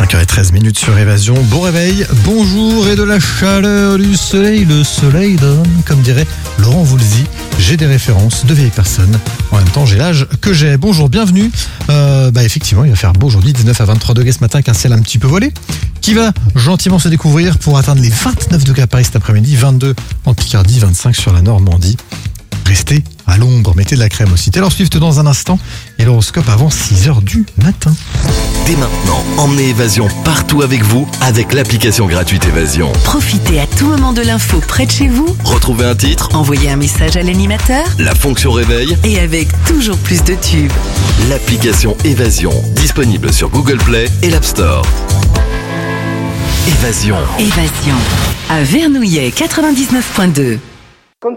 5h13 sur Évasion. Bon réveil, bonjour et de la chaleur du soleil. Le soleil donne, comme dirait Laurent Voulzy. J'ai des références de vieilles personnes. En même temps, j'ai l'âge que j'ai. Bonjour, bienvenue. Effectivement, il va faire beau aujourd'hui, 19 à 23 degrés ce matin, avec un ciel un petit peu voilé, qui va gentiment se découvrir pour atteindre les 29 degrés à Paris cet après-midi, 22 en Picardie, 25 sur la Normandie. Restez à l'ombre, mettez de la crème aussi. Taylor Swift dans un instant et l'horoscope avant 6h du matin. Dès maintenant, emmenez Évasion partout avec vous avec l'application gratuite Évasion. Profitez à tout moment de l'info près de chez vous. Retrouvez un titre, Envoyez un message à l'animateur. la fonction réveil, Et avec toujours plus de tubes. l'application Évasion, disponible sur Google Play et l'App Store. Évasion. Évasion. À Vernouillet 99.2.